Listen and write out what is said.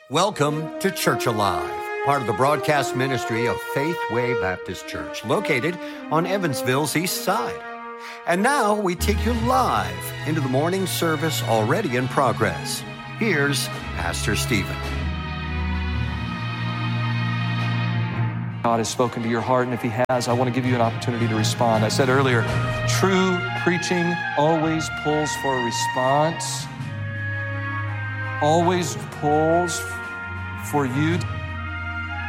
Welcome to Church Alive, part of the broadcast ministry of Faith Way Baptist Church, located on Evansville's east side. And now we take you live into the morning service already in progress. Here's Pastor Stephen. God has spoken to your heart, and if He has, I want to give you an opportunity to respond. I said earlier, true preaching always pulls for a response, always pulls for you